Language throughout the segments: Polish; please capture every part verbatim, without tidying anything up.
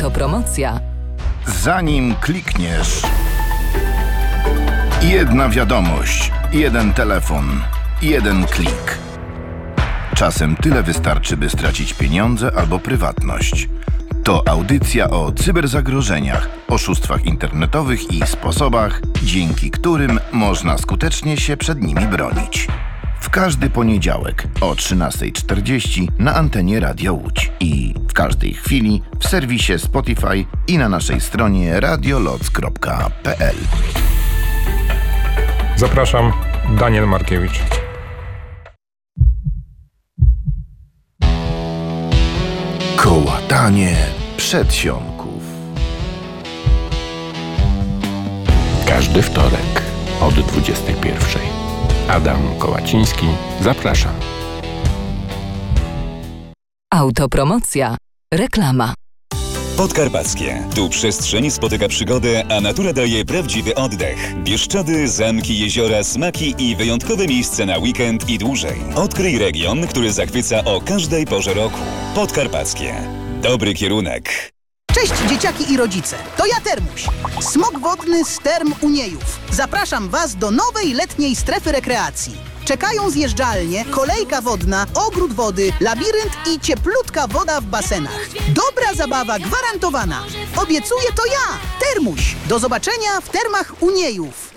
Autopromocja. Zanim klikniesz, jedna wiadomość, jeden telefon, jeden klik. Czasem tyle wystarczy, by stracić pieniądze albo prywatność. To audycja o cyberzagrożeniach, oszustwach internetowych i sposobach, dzięki którym można skutecznie się przed nimi bronić. W każdy poniedziałek o trzynasta czterdzieści na antenie Radia Łódź i w każdej chwili w serwisie Spotify i na naszej stronie radioloc kropka p l. Zapraszam, Daniel Markiewicz. Kołatanie przedsionków. Każdy wtorek od dwudziestej pierwszej. Adam Kołaciński, zapraszam. Autopromocja. Reklama. Podkarpackie. Tu przestrzeń spotyka przygodę, a natura daje prawdziwy oddech. Bieszczady, zamki, jeziora, smaki i wyjątkowe miejsce na weekend i dłużej. Odkryj region, który zachwyca o każdej porze roku. Podkarpackie. Dobry kierunek. Cześć dzieciaki i rodzice, to ja Termuś, smok wodny z Term Uniejów. Zapraszam Was do nowej letniej strefy rekreacji. Czekają zjeżdżalnie, kolejka wodna, ogród wody, labirynt i cieplutka woda w basenach. Dobra zabawa gwarantowana. Obiecuję to ja, Termuś. Do zobaczenia w Termach Uniejów.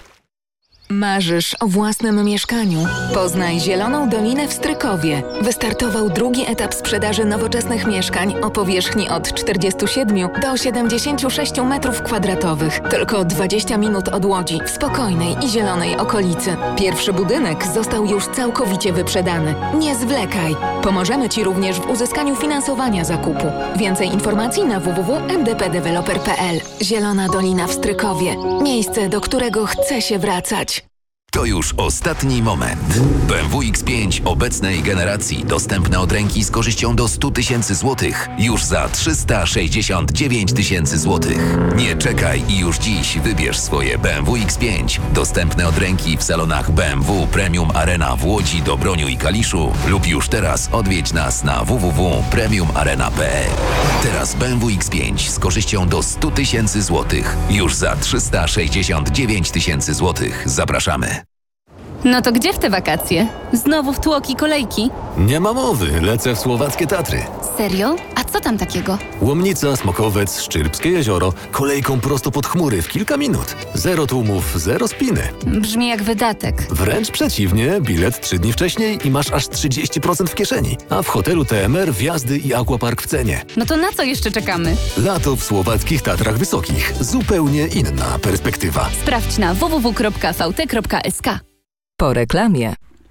Marzysz o własnym mieszkaniu? Poznaj Zieloną Dolinę w Strykowie. Wystartował drugi etap sprzedaży nowoczesnych mieszkań o powierzchni od czterdziestu siedmiu do siedemdziesięciu sześciu metrów kwadratowych. Tylko dwadzieścia minut od Łodzi, w spokojnej i zielonej okolicy. Pierwszy budynek został już całkowicie wyprzedany. Nie zwlekaj. Pomożemy Ci również w uzyskaniu finansowania zakupu. Więcej informacji na w w w kropka m d p developer kropka p l. Zielona Dolina w Strykowie. Miejsce, do którego chce się wracać. To już ostatni moment. B M W X pięć obecnej generacji dostępne od ręki z korzyścią do stu tysięcy złotych już za trzysta sześćdziesiąt dziewięć tysięcy złotych. Nie czekaj i już dziś wybierz swoje B M W X pięć dostępne od ręki w salonach B M W Premium Arena w Łodzi, Dobroniu i Kaliszu lub już teraz odwiedź nas na w w w kropka premium arena kropka p l. Teraz B M W X pięć z korzyścią do stu tysięcy złotych już za trzysta sześćdziesiąt dziewięć tysięcy złotych. Zapraszamy. No to gdzie w te wakacje? Znowu w tłoki kolejki? Nie ma mowy, lecę w słowackie Tatry. Serio? A co tam takiego? Łomnica, Smokowiec, Szczyrbskie jezioro, kolejką prosto pod chmury w kilka minut. Zero tłumów, zero spiny. Brzmi jak wydatek. Wręcz przeciwnie, bilet trzy dni wcześniej i masz aż trzydzieści procent w kieszeni. A w hotelu T M R wjazdy i aquapark w cenie. No to na co jeszcze czekamy? Lato w słowackich Tatrach Wysokich. Zupełnie inna perspektywa. Sprawdź na w w w kropka v t kropka s k. Po reklamie.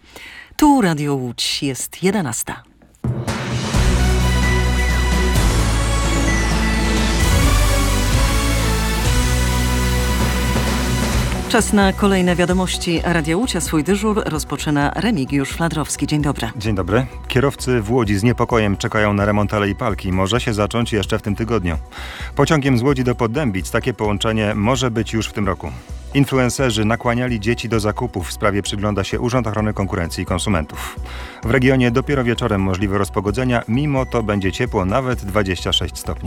Tu Radio Łódź, jest jedenasta. Czas na kolejne wiadomości Radia Łódź, a swój dyżur rozpoczyna Remigiusz Fladrowski. Dzień dobry. Dzień dobry. Kierowcy w Łodzi z niepokojem czekają na remont Alei Palki. Może się zacząć jeszcze w tym tygodniu. Pociągiem z Łodzi do Poddębic takie połączenie może być już w tym roku. Influencerzy nakłaniali dzieci do zakupów. W sprawie przygląda się Urząd Ochrony Konkurencji i Konsumentów. W regionie dopiero wieczorem możliwe rozpogodzenia, mimo to będzie ciepło, nawet dwadzieścia sześć stopni.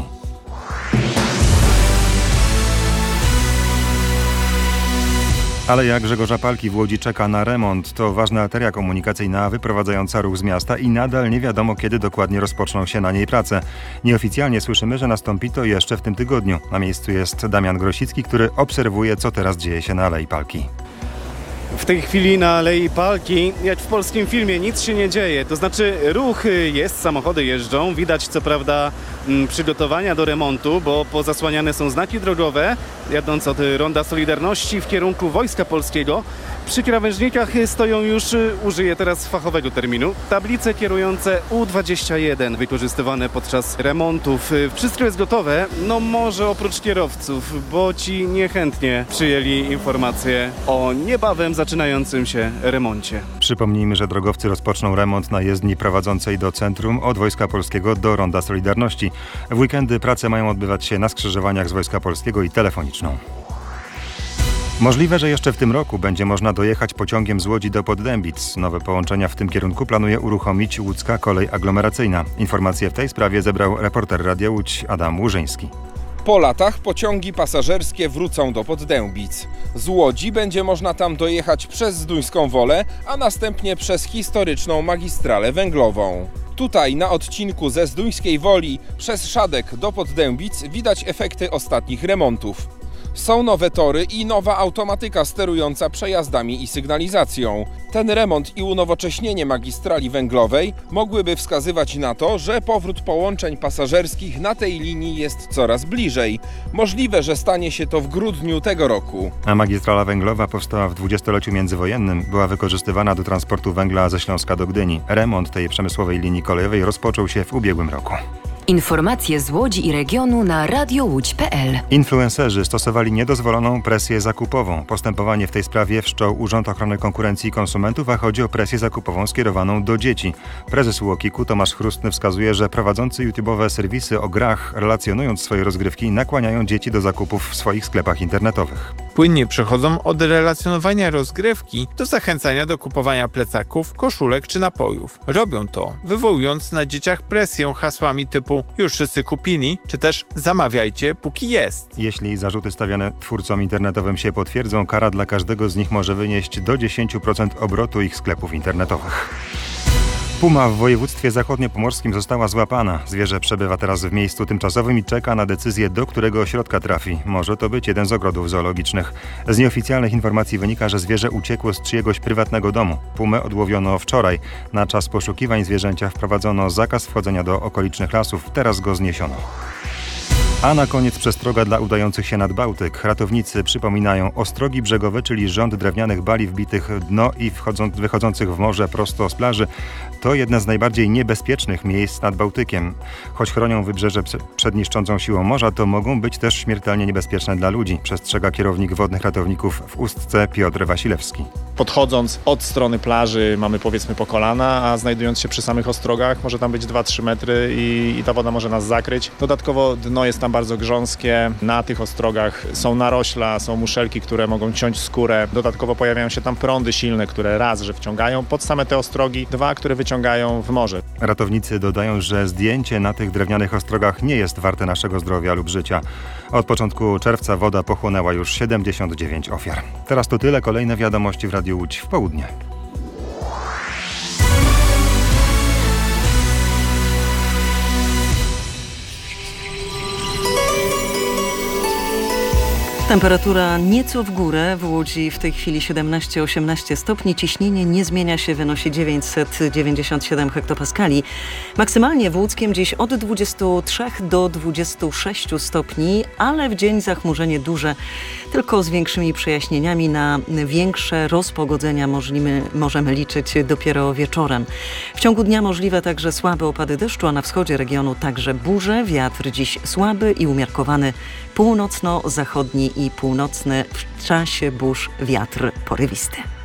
Aleja Grzegorza Palki w Łodzi czeka na remont. To ważna arteria komunikacyjna wyprowadzająca ruch z miasta i nadal nie wiadomo, kiedy dokładnie rozpoczną się na niej prace. Nieoficjalnie słyszymy, że nastąpi to jeszcze w tym tygodniu. Na miejscu jest Damian Grosicki, który obserwuje, co teraz dzieje się na Alei Palki. W tej chwili na Alei Palki, jak w polskim filmie, nic się nie dzieje. To znaczy ruch jest, samochody jeżdżą. Widać co prawda m, przygotowania do remontu, bo pozasłaniane są znaki drogowe, jadąc od Ronda Solidarności w kierunku Wojska Polskiego. Przy krawężnikach stoją już, użyję teraz fachowego terminu, tablice kierujące U dwadzieścia jeden, wykorzystywane podczas remontów. Wszystko jest gotowe, no może oprócz kierowców, bo ci niechętnie przyjęli informację o niebawem zaczynającym się remoncie. Przypomnijmy, że drogowcy rozpoczną remont na jezdni prowadzącej do centrum od Wojska Polskiego do Ronda Solidarności. W weekendy prace mają odbywać się na skrzyżowaniach z Wojska Polskiego i telefoniczną. Możliwe, że jeszcze w tym roku będzie można dojechać pociągiem z Łodzi do Poddębic. Nowe połączenia w tym kierunku planuje uruchomić Łódzka Kolej Aglomeracyjna. Informacje w tej sprawie zebrał reporter Radia Łódź Adam Łużyński. Po latach pociągi pasażerskie wrócą do Poddębic. Z Łodzi będzie można tam dojechać przez Zduńską Wolę, a następnie przez historyczną magistralę węglową. Tutaj na odcinku ze Zduńskiej Woli przez Szadek do Poddębic widać efekty ostatnich remontów. Są nowe tory i nowa automatyka sterująca przejazdami i sygnalizacją. Ten remont i unowocześnienie magistrali węglowej mogłyby wskazywać na to, że powrót połączeń pasażerskich na tej linii jest coraz bliżej. Możliwe, że stanie się to w grudniu tego roku. A magistrala węglowa powstała w dwudziestoleciu międzywojennym. Była wykorzystywana do transportu węgla ze Śląska do Gdyni. Remont tej przemysłowej linii kolejowej rozpoczął się w ubiegłym roku. Informacje z Łodzi i regionu na radio łódź kropka pe el. Influencerzy stosowali niedozwoloną presję zakupową. Postępowanie w tej sprawie wszczął Urząd Ochrony Konkurencji i Konsumentów, a chodzi o presję zakupową skierowaną do dzieci. Prezes U O K I K-u Tomasz Chrustny wskazuje, że prowadzący YouTube'owe serwisy o grach, relacjonując swoje rozgrywki, nakłaniają dzieci do zakupów w swoich sklepach internetowych. Płynnie przechodzą od relacjonowania rozgrywki do zachęcania do kupowania plecaków, koszulek czy napojów. Robią to, wywołując na dzieciach presję hasłami typu już wszyscy kupili, czy też zamawiajcie póki jest. Jeśli zarzuty stawiane twórcom internetowym się potwierdzą, kara dla każdego z nich może wynieść do dziesięć procent obrotu ich sklepów internetowych. Puma w województwie zachodniopomorskim została złapana. Zwierzę przebywa teraz w miejscu tymczasowym i czeka na decyzję, do którego ośrodka trafi. Może to być jeden z ogrodów zoologicznych. Z nieoficjalnych informacji wynika, że zwierzę uciekło z czyjegoś prywatnego domu. Pumę odłowiono wczoraj. Na czas poszukiwań zwierzęcia wprowadzono zakaz wchodzenia do okolicznych lasów. Teraz go zniesiono. A na koniec przestroga dla udających się nad Bałtyk. Ratownicy przypominają, ostrogi brzegowe, czyli rząd drewnianych bali wbitych w dno i wchodząc, wychodzących w morze prosto z plaży, to jedne z najbardziej niebezpiecznych miejsc nad Bałtykiem. Choć chronią wybrzeże przed niszczącą siłą morza, to mogą być też śmiertelnie niebezpieczne dla ludzi, przestrzega kierownik wodnych ratowników w Ustce Piotr Wasilewski. Podchodząc od strony plaży mamy powiedzmy po kolana, a znajdując się przy samych ostrogach może tam być dwa trzy metry i, i ta woda może nas zakryć. Dodatkowo dno jest tam bardzo grząskie, na tych ostrogach są narośla, są muszelki, które mogą ciąć skórę. Dodatkowo pojawiają się tam prądy silne, które raz, że wciągają pod same te ostrogi, dwa, które wyciągają w morze. Ratownicy dodają, że zdjęcie na tych drewnianych ostrogach nie jest warte naszego zdrowia lub życia. Od początku czerwca woda pochłonęła już siedemdziesiąt dziewięć ofiar. Teraz to tyle, kolejne wiadomości w Radiu Łódź w południe. Temperatura nieco w górę, w Łodzi w tej chwili siedemnaście osiemnaście stopni, ciśnienie nie zmienia się, wynosi dziewięćset dziewięćdziesiąt siedem hektopaskali. Maksymalnie w Łódzkiem dziś od dwudziestu trzech do dwudziestu sześciu stopni, ale w dzień zachmurzenie duże, tylko z większymi przejaśnieniami. Na większe rozpogodzenia możliwy, możemy liczyć dopiero wieczorem. W ciągu dnia możliwe także słabe opady deszczu, a na wschodzie regionu także burze. Wiatr dziś słaby i umiarkowany, północno-zachodni i północny, w czasie burz wiatr porywisty.